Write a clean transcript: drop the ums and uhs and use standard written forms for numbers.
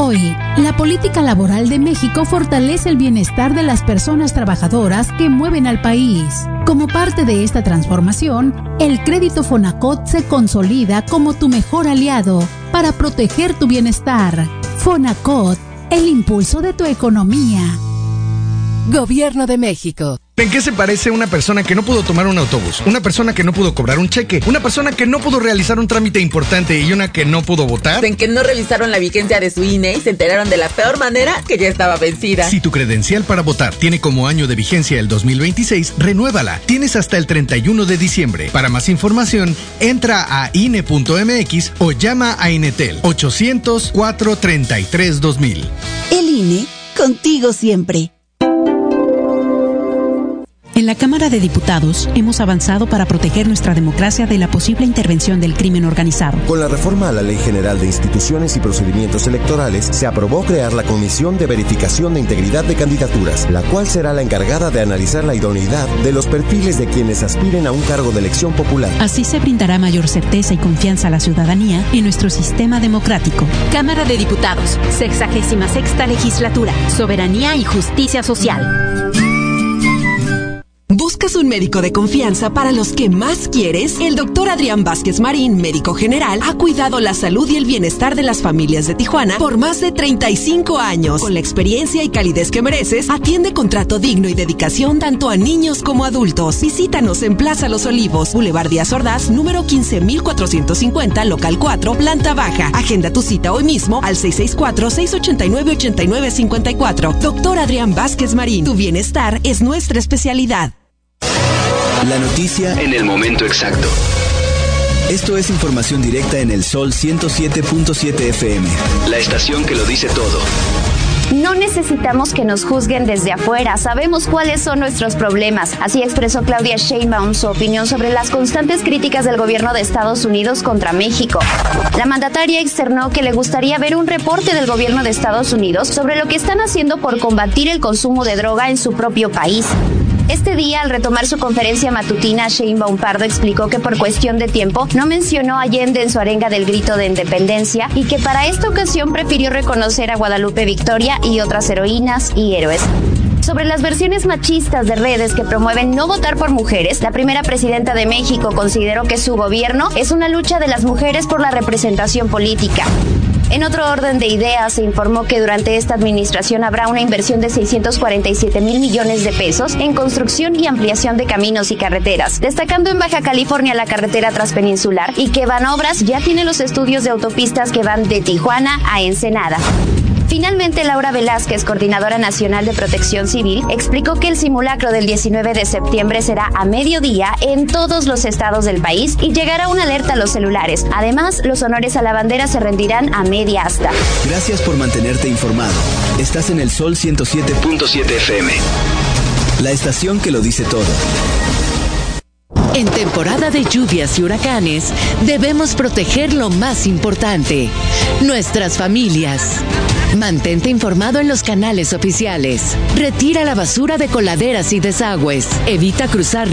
Hoy, la política laboral de México fortalece el bienestar de las personas trabajadoras que mueven al país. Como parte de esta transformación, el crédito Fonacot se consolida como tu mejor aliado para proteger tu bienestar. Fonacot, el impulso de tu economía. Gobierno de México. ¿En qué se parece una persona que no pudo tomar un autobús? Una persona que no pudo cobrar un cheque, una persona que no pudo realizar un trámite importante y una que no pudo votar. En que no revisaron la vigencia de su INE y se enteraron de la peor manera que ya estaba vencida. Si tu credencial para votar tiene como año de vigencia el 2026, renuévala. Tienes hasta el 31 de diciembre. Para más información, entra a INE.mx o llama a Inetel 800-433-2000. El INE, contigo siempre. En la Cámara de Diputados hemos avanzado para proteger nuestra democracia de la posible intervención del crimen organizado. Con la reforma a la Ley General de Instituciones y Procedimientos Electorales, se aprobó crear la Comisión de Verificación de Integridad de Candidaturas, la cual será la encargada de analizar la idoneidad de los perfiles de quienes aspiren a un cargo de elección popular. Así se brindará mayor certeza y confianza a la ciudadanía en nuestro sistema democrático. Cámara de Diputados, 66ª Legislatura, Soberanía y Justicia Social. ¿Buscas un médico de confianza para los que más quieres? El doctor Adrián Vázquez Marín, médico general, ha cuidado la salud y el bienestar de las familias de Tijuana por más de 35 años. Con la experiencia y calidez que mereces, atiende con trato digno y dedicación tanto a niños como adultos. Visítanos en Plaza Los Olivos, Boulevard Díaz Ordaz, número 15450, local 4, planta baja. Agenda tu cita hoy mismo al 664-689-8954. Doctor Adrián Vázquez Marín, tu bienestar es nuestra especialidad. La noticia en el momento exacto. Esto es información directa en el Sol 107.7 FM, la estación que lo dice todo. No necesitamos que nos juzguen desde afuera, sabemos cuáles son nuestros problemas. Así expresó Claudia Sheinbaum su opinión sobre las constantes críticas del gobierno de Estados Unidos contra México. La mandataria externó que le gustaría ver un reporte del gobierno de Estados Unidos sobre lo que están haciendo por combatir el consumo de droga en su propio país. Este día, al retomar su conferencia matutina, Sheinbaum Pardo explicó que por cuestión de tiempo no mencionó a Allende en su arenga del grito de independencia y que para esta ocasión prefirió reconocer a Guadalupe Victoria y otras heroínas y héroes. Sobre las versiones machistas de redes que promueven no votar por mujeres, la primera presidenta de México consideró que su gobierno es una lucha de las mujeres por la representación política. En otro orden de ideas, se informó que durante esta administración habrá una inversión de 647,000 millones de pesos en construcción y ampliación de caminos y carreteras, destacando en Baja California la carretera transpeninsular y que Banobras ya tiene los estudios de autopistas que van de Tijuana a Ensenada. Finalmente, Laura Velázquez, coordinadora nacional de Protección Civil, explicó que el simulacro del 19 de septiembre será a mediodía en todos los estados del país y llegará una alerta a los celulares. Además, los honores a la bandera se rendirán a media asta. Gracias por mantenerte informado. Estás en el Sol 107.7 FM, la estación que lo dice todo. En temporada de lluvias y huracanes, debemos proteger lo más importante, nuestras familias. Mantente informado en los canales oficiales. Retira la basura de coladeras y desagües. Evita cruzar